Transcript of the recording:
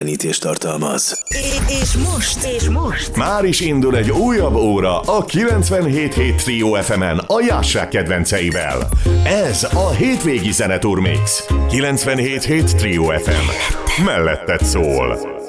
tartalmaz. És most már is indul egy újabb óra a 97.7 Trio FM-en a Jássák kedvenceivel. Ez a hétvégi Zeneturmix. 97.7 Trio FM. Melletted szól.